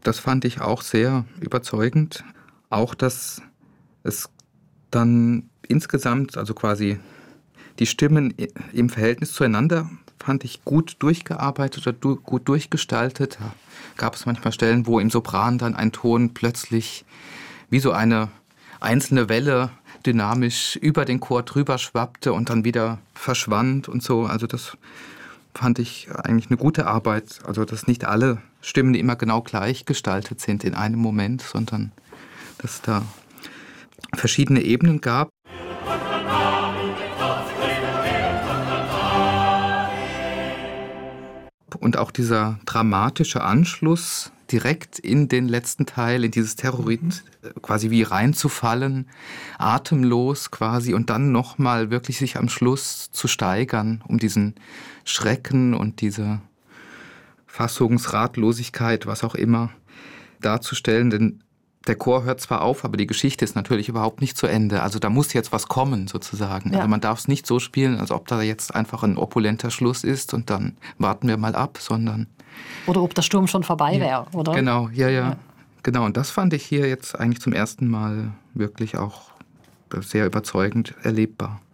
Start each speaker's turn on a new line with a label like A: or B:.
A: Das fand ich auch sehr überzeugend. Auch, dass es dann insgesamt, also quasi die Stimmen im Verhältnis zueinander, fand ich gut durchgearbeitet oder gut durchgestaltet. Da gab es manchmal Stellen, wo im Sopran dann ein Ton plötzlich wie so eine einzelne Welle dynamisch über den Chor drüber schwappte und dann wieder verschwand und so. Also das fand ich eigentlich eine gute Arbeit. Also dass nicht alle Stimmen immer genau gleich gestaltet sind in einem Moment, sondern dass da verschiedene Ebenen gab. Und auch dieser dramatische Anschluss direkt in den letzten Teil, in dieses Terrorit, quasi wie reinzufallen, atemlos quasi und dann nochmal wirklich sich am Schluss zu steigern, um diesen Schrecken und diese Fassungsratlosigkeit, was auch immer, darzustellen. Denn der Chor hört zwar auf, aber die Geschichte ist natürlich überhaupt nicht zu Ende. Also da muss jetzt was kommen sozusagen. Ja. Also man darf es nicht so spielen, als ob da jetzt einfach ein opulenter Schluss ist und dann warten wir mal ab, sondern...
B: Oder ob der Sturm schon vorbei wäre, oder?
A: Genau, ja. Genau, und das fand ich hier jetzt eigentlich zum ersten Mal wirklich auch sehr überzeugend erlebbar.